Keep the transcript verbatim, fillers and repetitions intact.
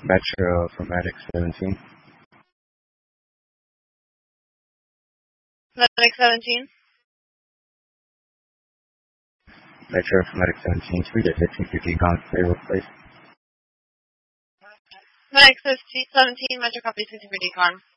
Metro for Medic seventeen. Medic seventeen. Metro for Medic seventeen. Can we get fifteen fifty gone payroll, please? Medic seventeen, Metro copy fifteen fifty car.